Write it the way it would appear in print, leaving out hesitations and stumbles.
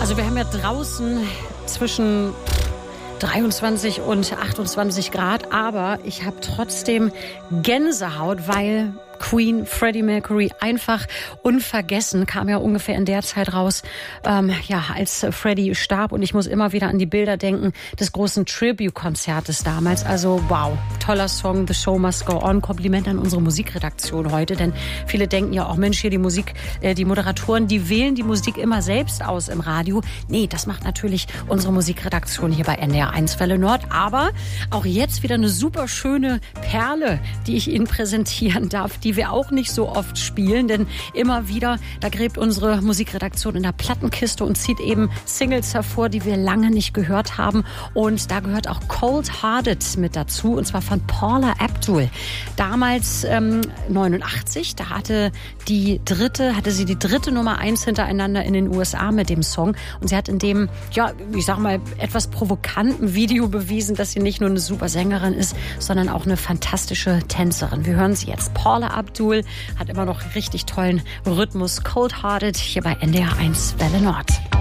Also wir haben ja draußen zwischen 23 und 28 Grad, aber ich habe trotzdem Gänsehaut, weil Queen, Freddie Mercury, einfach unvergessen, kam ja ungefähr in der Zeit raus, als Freddie starb, und ich muss immer wieder an die Bilder denken des großen Tribute-Konzertes damals. Also wow, toller Song, The Show Must Go On. Kompliment an unsere Musikredaktion heute, denn viele denken ja auch, Mensch, hier die Moderatoren, die wählen die Musik immer selbst aus im Radio. Nee, das macht natürlich unsere Musikredaktion hier bei NDR1 Welle Nord. Aber auch jetzt wieder eine super schöne Perle, die ich Ihnen präsentieren darf, die wir auch nicht so oft spielen, denn immer wieder, da gräbt unsere Musikredaktion in der Plattenkiste und zieht eben Singles hervor, die wir lange nicht gehört haben, und da gehört auch Cold Hearted mit dazu, und zwar von Paula Abdul. Damals 89, da hatte sie die dritte Nummer 1 hintereinander in den USA mit dem Song, und sie hat in dem, etwas provokanten Video bewiesen, dass sie nicht nur eine super Sängerin ist, sondern auch eine fantastische Tänzerin. Wir hören sie jetzt. Paula Abdul hat immer noch richtig tollen Rhythmus. Cold Hearted hier bei NDR1 Welle Nord.